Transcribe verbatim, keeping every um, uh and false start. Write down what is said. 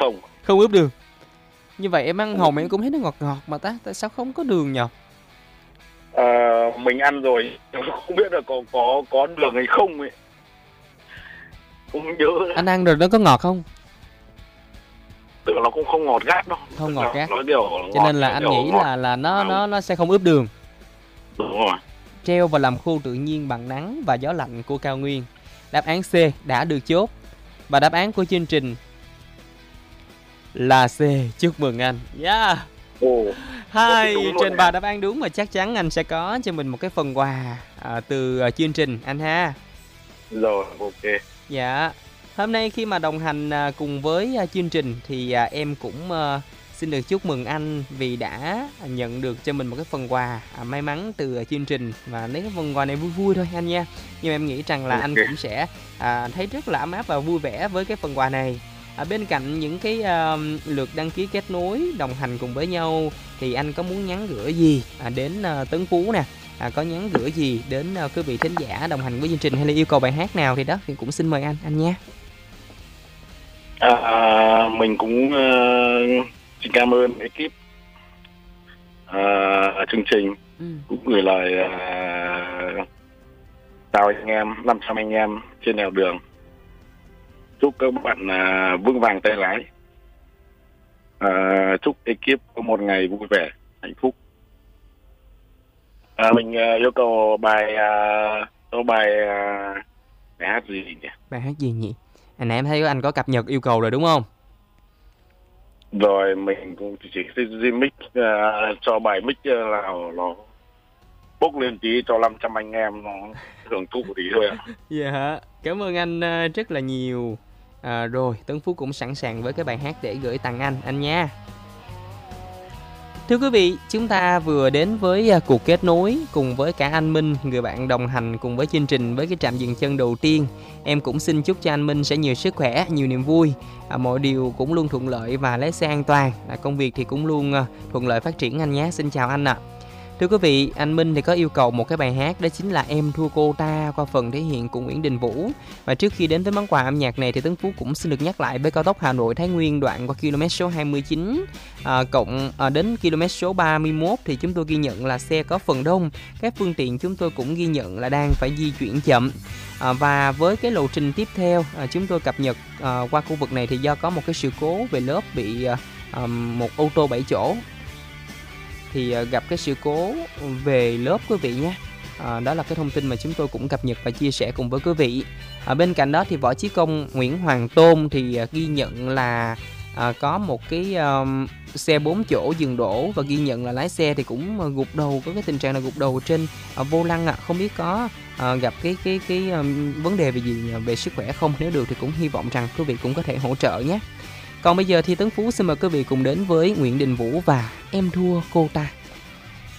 Không. Không ướp đường. Như vậy em ăn hồng em cũng thấy nó ngọt ngọt mà ta, tại sao không có đường nhỉ? À, mình ăn rồi, không biết là có có có đường hay không ấy. Không nhớ. Anh ăn rồi nó có ngọt không? Tự nó cũng không ngọt gắt đâu. Không ngọt gắt. Nó kiểu ngọt, cho nên là anh nghĩ ngọt. là là nó nó nó sẽ không ướp đường. Đúng rồi. Treo và làm khô tự nhiên bằng nắng và gió lạnh của cao nguyên. Đáp án C đã được chốt. Và đáp án của chương trình là C. Chúc mừng anh. Yeah. Ồ. Hai trên ba đáp án đúng, mà chắc chắn anh sẽ có cho mình một cái phần quà à, từ uh, chương trình anh ha. Rồi, ok. Dạ. Hôm nay khi mà đồng hành uh, cùng với uh, chương trình thì uh, em cũng uh, xin được chúc mừng anh vì đã nhận được cho mình một cái phần quà à, may mắn từ uh, chương trình. Và lấy cái phần quà này vui vui thôi anh nha. Nhưng em nghĩ rằng là okay. anh cũng sẽ à, thấy rất là ấm áp và vui vẻ với cái phần quà này. À, bên cạnh những cái uh, lượt đăng ký kết nối đồng hành cùng với nhau thì anh có muốn nhắn gửi gì à, đến uh, Tấn Phú nè, à, có nhắn gửi gì đến uh, quý vị thính giả đồng hành với chương trình, hay là yêu cầu bài hát nào thì đó thì cũng xin mời anh anh nha. À, mình cũng uh, xin cảm ơn ekip uh, chương trình, ừ. cũng gửi lời uh, chào anh em, năm trăm anh em trên nẻo đường. Chúc các bạn uh, vững vàng tay lái. Uh, chúc ekip có một ngày vui vẻ, hạnh phúc. Uh, mình uh, yêu cầu bài uh, câu bài uh, bài hát gì nhỉ? Bài hát gì nhỉ? Anh em thấy anh có cập nhật yêu cầu rồi đúng không? Rồi mình cũng chỉ remix uh, cho bài mix uh, nào nó bốc lên tí cho năm trăm anh em nó hưởng thụ tí thôi ạ. Dạ, cảm ơn anh uh, rất là nhiều. À, rồi Tấn Phú cũng sẵn sàng với cái bài hát để gửi tặng anh anh nha. Thưa quý vị, chúng ta vừa đến với uh, cuộc kết nối cùng với cả anh Minh, người bạn đồng hành cùng với chương trình với cái trạm dừng chân đầu tiên. Em cũng xin chúc cho anh Minh sẽ nhiều sức khỏe, nhiều niềm vui, à, mọi điều cũng luôn thuận lợi và lái xe an toàn, à, công việc thì cũng luôn uh, thuận lợi phát triển anh nhé. Xin chào anh ạ. À. Thưa quý vị, anh Minh thì có yêu cầu một cái bài hát, đó chính là Em Thua Cô Ta qua phần thể hiện của Nguyễn Đình Vũ. Và trước khi đến với món quà âm nhạc này thì Tấn Phú cũng xin được nhắc lại với cao tốc Hà Nội Thái Nguyên đoạn qua km số hai mươi chín à, cộng à, đến km số ba mươi mốt thì chúng tôi ghi nhận là xe có phần đông, các phương tiện chúng tôi cũng ghi nhận là đang phải di chuyển chậm. À, và với cái lộ trình tiếp theo à, chúng tôi cập nhật à, qua khu vực này thì do có một cái sự cố về lớp bị à, một ô tô bảy chỗ thì gặp cái sự cố về lớp quý vị nhé. À, đó là cái thông tin mà chúng tôi cũng cập nhật và chia sẻ cùng với quý vị. À, bên cạnh đó thì Võ Chí Công Nguyễn Hoàng Tôn thì à, ghi nhận là à, có một cái um, xe bốn chỗ dừng đổ và ghi nhận là lái xe thì cũng uh, gục đầu, có cái tình trạng là gục đầu trên uh, vô lăng ạ. À. Không biết có uh, gặp cái cái cái um, vấn đề về gì về sức khỏe không? Nếu được thì cũng hy vọng rằng quý vị cũng có thể hỗ trợ nhé. Còn bây giờ thì Tấn Phú xin mời quý vị cùng đến với Nguyễn Đình Vũ và Em Thua Cô Ta.